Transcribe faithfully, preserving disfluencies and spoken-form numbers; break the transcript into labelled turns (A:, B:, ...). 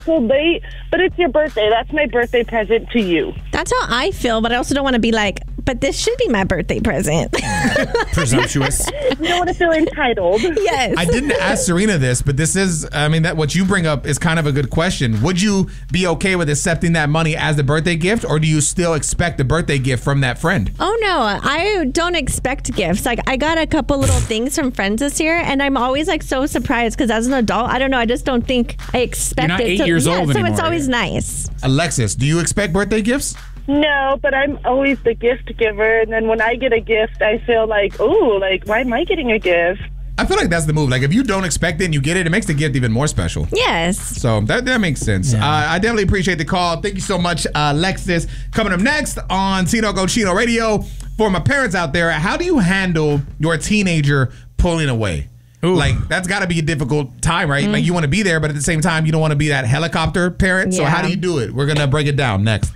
A: so late, but it's your birthday. That's my birthday present to you.
B: That's how I feel, but I also don't want to be like, but this should be my birthday present.
C: Presumptuous.
A: You don't want to feel entitled.
B: Yes.
D: I didn't ask Serena this, but this is, I mean, that what you bring up is kind of a good question. Would you be okay with accepting that money as the birthday gift, or do you still expect a birthday gift from that friend?
B: Oh, no. I don't expect gifts. Like, I got a couple little things from friends this year, and I'm always, like, so surprised because as an adult, I don't know, I just don't think I expect
C: You're not
B: it.
C: eight
B: so,
C: years
B: yeah,
C: old
B: so
C: anymore.
B: it's always nice.
D: Alexis, do you expect birthday gifts?
A: No, but I'm always the gift giver, and then when I get a gift, I feel like, oh, like, why am I getting a gift?
D: I feel like that's the move. Like, if you don't expect it and you get it, it makes the gift even more special.
B: Yes.
D: So that, that makes sense.
C: Yeah.
D: Uh, I definitely appreciate the call. Thank you so much, uh, Alexis. Coming up next on Tino Go Chino Radio, for my parents out there, how do you handle your teenager pulling away?
C: Ooh.
D: Like, that's got to be a difficult time, right? Like, you want to be there, but at the same time, you don't want to be that helicopter parent. So
B: Yeah.
D: how do you do it? We're going to break it down next.